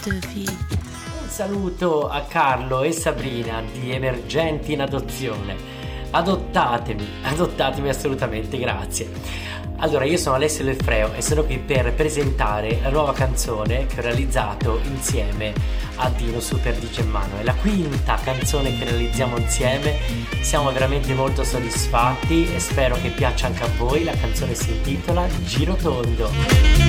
Steffi. Un saluto a Carlo e Sabrina di Emergenti in Adozione. Adottatemi assolutamente, grazie. Allora, io sono Alessio Lefreo e sono qui per presentare la nuova canzone che ho realizzato insieme a Dino Super DJ Mano. È la quinta canzone che realizziamo insieme, siamo veramente molto soddisfatti e spero che piaccia anche a voi. La canzone si intitola Giro Tondo.